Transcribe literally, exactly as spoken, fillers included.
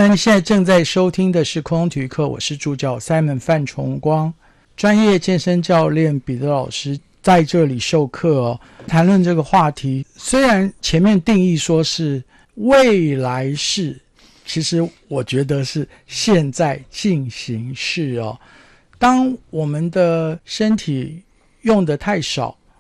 然现在正在收听的是空中体育课，我是助教 Simon 范崇光，专业健身教练彼得老师在这里授课哦。谈论这个话题，虽然前面定义说是未来式，其实我觉得是现在进行式哦。当我们的身体用的太少，